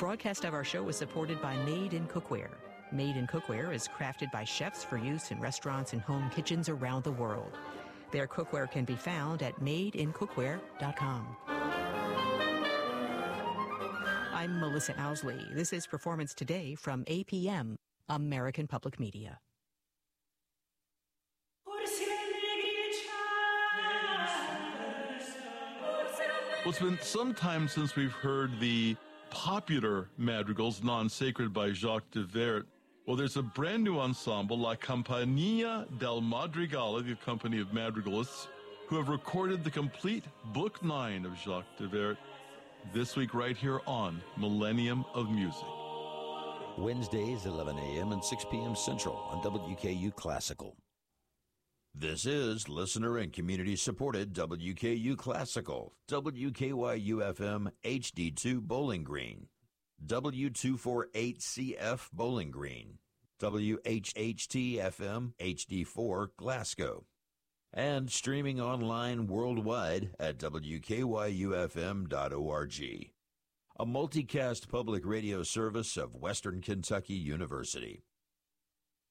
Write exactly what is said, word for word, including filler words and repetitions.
Broadcast of our show is supported by Made in Cookware. Made in Cookware is crafted by chefs for use in restaurants and home kitchens around the world. Their cookware can be found at made in cookware dot com. I'm Melissa Owsley. This is Performance Today from A P M, American Public Media. Well, it's been some time since we've heard the popular madrigals, Non-Sacred by Jacques de Vert. Well, there's a brand new ensemble, La Compagnia del Madrigale, the company of madrigalists, who have recorded the complete Book Nine of Jacques de Vert this week right here on Millennium of Music. Wednesdays, eleven a.m. and six p.m. Central on W K U Classical. This is listener and community-supported W K U Classical, W K Y U F M H D two Bowling Green, W two forty-eight C F Bowling Green, W H H T F M H D four Glasgow, and streaming online worldwide at W K Y U F M dot org. A multicast public radio service of Western Kentucky University.